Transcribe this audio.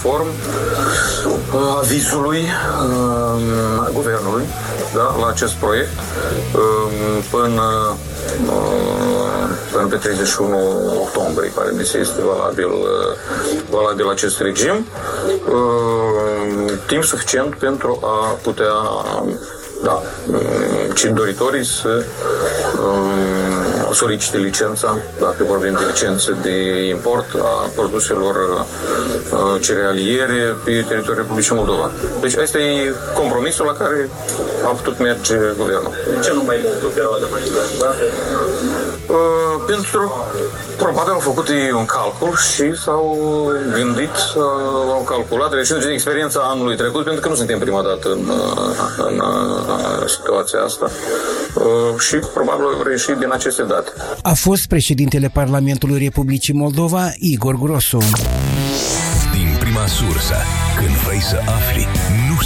conform avizului guvernului, da, la acest proiect până pe 31 octombrie, pare mi se este valabil acest regim, timp suficient pentru a putea doritorii să solicite licența, dacă vorbim de licență de import a produselor cerealiere pe teritoriul Republicii Moldova. Deci ăsta e compromisul la care a putut merge guvernul. De ce nu mai mult o perioadă mai lungă? Pentru probabil au făcut un calcul și s-au gândit, au calculat, reșind din experiența anului trecut, pentru că nu suntem prima dată în situația asta și probabil au reieșit din aceste date. A fost președintele Parlamentului Republicii Moldova, Igor Grosu. Din prima sursă, când vrei să afli, nu